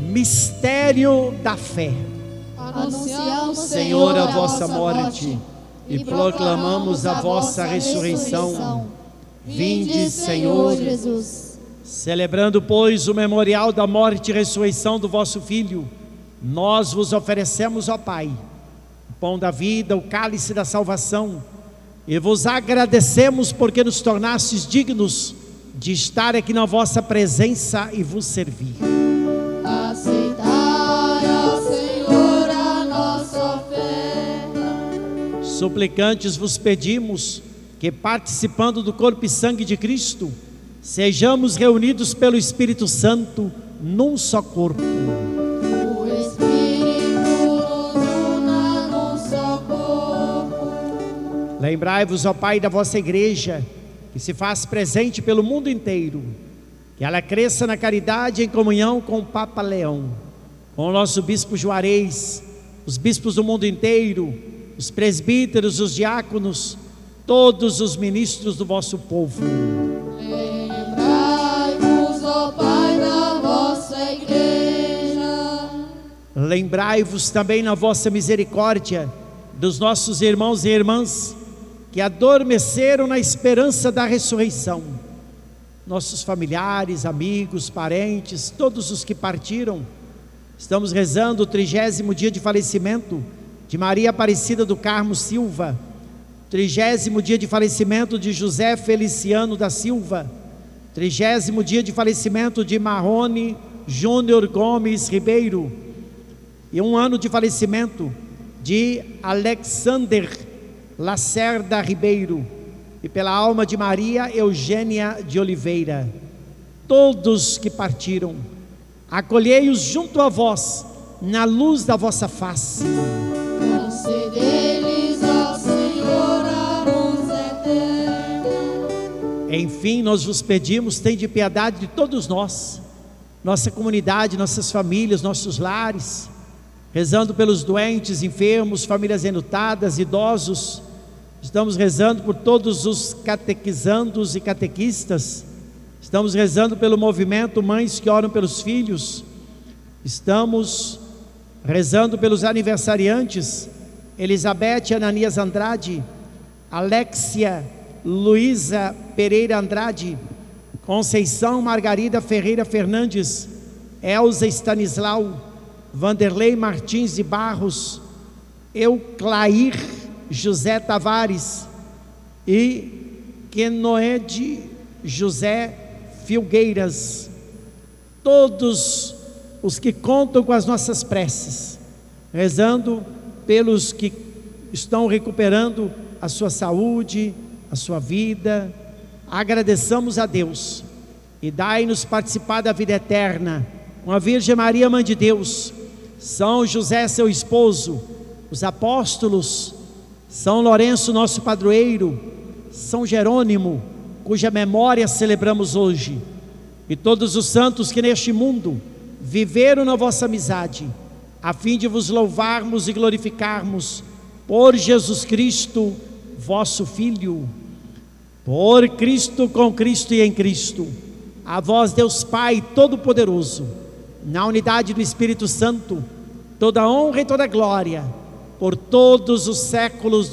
Mistério da fé. Anunciamos, Senhor, a vossa morte e proclamamos a vossa ressurreição. Vinde, Senhor Jesus. Celebrando, pois, o memorial da morte e ressurreição do vosso Filho, nós vos oferecemos, ó Pai, o pão da vida, o cálice da salvação, e vos agradecemos porque nos tornastes dignos de estar aqui na vossa presença e vos servir. Aceitai, ó Senhor, a nossa oferta. Suplicantes vos pedimos que, participando do corpo e sangue de Cristo, sejamos reunidos pelo Espírito Santo num só corpo. O Espírito nos una num só corpo. Lembrai-vos, ó Pai, da vossa igreja, que se faz presente pelo mundo inteiro, que ela cresça na caridade em comunhão com o Papa Leão, com o nosso Bispo Juarez, os bispos do mundo inteiro, os presbíteros, os diáconos, todos os ministros do vosso povo. Lembrai-vos, ó Pai, da vossa igreja. Lembrai-vos também na vossa misericórdia dos nossos irmãos e irmãs que adormeceram na esperança da ressurreição, nossos familiares, amigos, parentes, todos os que partiram. Estamos rezando o 30º dia de falecimento de Maria Aparecida do Carmo Silva, 30º dia de falecimento de José Feliciano da Silva, 30º dia de falecimento de Marrone Júnior Gomes Ribeiro, e 1 ano de falecimento de Alexander Lacerda Ribeiro, e pela alma de Maria Eugênia de Oliveira. Todos que partiram, acolhei-os junto a vós, na luz da vossa face. Concedei-lhes, ó Senhor, a luz eterna. Enfim, nós vos pedimos, tende piedade de todos nós, nossa comunidade, nossas famílias, nossos lares, rezando pelos doentes, enfermos, famílias enlutadas, idosos. Estamos rezando por todos os catequizandos e catequistas. Estamos rezando pelo movimento Mães que Oram pelos Filhos. Estamos rezando pelos aniversariantes: Elizabeth Ananias Andrade, Alexia Luísa Pereira Andrade, Conceição Margarida Ferreira Fernandes, Elza Stanislau, Vanderlei Martins de Barros, Euclair José Tavares e Quenoede José Filgueiras. Todos os que contam com as nossas preces, rezando pelos que estão recuperando a sua saúde, a sua vida. Agradeçamos a Deus e dai-nos participar da vida eterna com a Virgem Maria, Mãe de Deus, São José, seu esposo, os apóstolos, São Lourenço, nosso padroeiro, São Jerônimo, cuja memória celebramos hoje, e todos os santos que neste mundo viveram na vossa amizade, a fim de vos louvarmos e glorificarmos por Jesus Cristo, vosso Filho. Por Cristo, com Cristo e em Cristo, a vós, Deus Pai Todo-Poderoso, na unidade do Espírito Santo, toda honra e toda glória, por todos os séculos